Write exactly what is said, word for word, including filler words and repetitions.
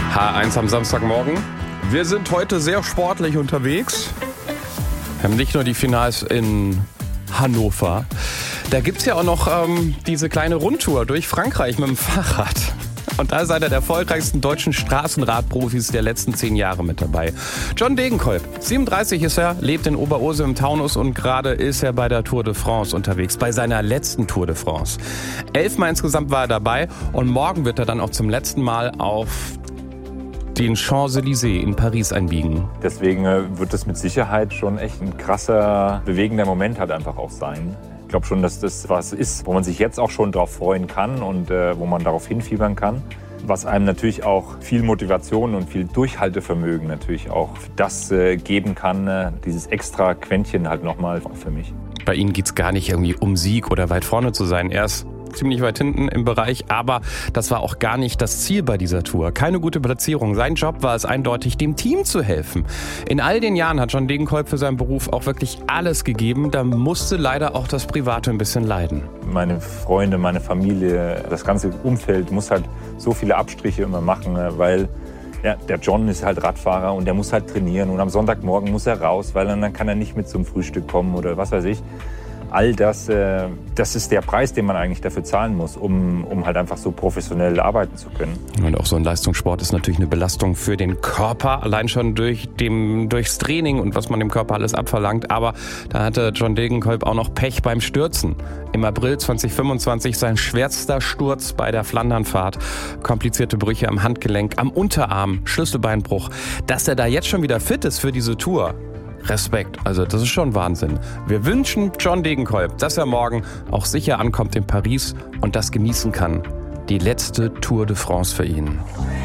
H eins am Samstagmorgen. Wir sind heute sehr sportlich unterwegs. Wir haben nicht nur die Finals in Hannover. Da gibt es ja auch noch ähm, diese kleine Rundtour durch Frankreich mit dem Fahrrad. Und da ist einer der erfolgreichsten deutschen Straßenradprofis der letzten zehn Jahre mit dabei. John Degenkolb, siebenunddreißig ist er, lebt in Oberursel im Taunus und gerade ist er bei der Tour de France unterwegs, bei seiner letzten Tour de France. Elfmal insgesamt war er dabei und morgen wird er dann auch zum letzten Mal auf den Champs-Élysées in Paris einbiegen. Deswegen wird es mit Sicherheit schon echt ein krasser, bewegender Moment halt einfach auch sein. Ich glaube schon, dass das was ist, wo man sich jetzt auch schon drauf freuen kann und äh, wo man darauf hinfiebern kann. Was einem natürlich auch viel Motivation und viel Durchhaltevermögen natürlich auch das äh, geben kann, äh, dieses extra Quäntchen halt nochmal für mich. Bei Ihnen geht es gar nicht irgendwie um Sieg oder weit vorne zu sein. Er ist ziemlich weit hinten im Bereich, aber das war auch gar nicht das Ziel bei dieser Tour. Keine gute Platzierung. Sein Job war es eindeutig, dem Team zu helfen. In all den Jahren hat John Degenkolb für seinen Beruf auch wirklich alles gegeben. Da musste leider auch das Private ein bisschen leiden. Meine Freunde, meine Familie, das ganze Umfeld muss halt so viele Abstriche immer machen, weil ja, der John ist halt Radfahrer und der muss halt trainieren und am Sonntagmorgen muss er raus, weil dann kann er nicht mit zum Frühstück kommen oder was weiß ich. All das, äh, das ist der Preis, den man eigentlich dafür zahlen muss, um, um halt einfach so professionell arbeiten zu können. Und auch so ein Leistungssport ist natürlich eine Belastung für den Körper, allein schon durch dem, durchs Training und was man dem Körper alles abverlangt. Aber da hatte John Degenkolb auch noch Pech beim Stürzen. Im April zwanzig fünfundzwanzig sein schwerster Sturz bei der Flandernfahrt. Komplizierte Brüche am Handgelenk, am Unterarm, Schlüsselbeinbruch. Dass er da jetzt schon wieder fit ist für diese Tour, Respekt, also das ist schon Wahnsinn. Wir wünschen John Degenkolb, dass er morgen auch sicher ankommt in Paris und das genießen kann. Die letzte Tour de France für ihn.